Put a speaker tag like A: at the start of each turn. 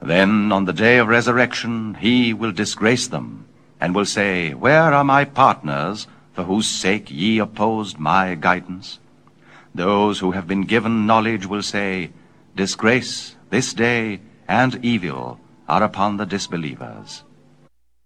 A: Then on the day of resurrection he will disgrace them, and will say, Where are my partners, for whose sake ye opposed my guidance? Those who have been given knowledge will say, Disgrace, this day, and evil are upon the disbelievers.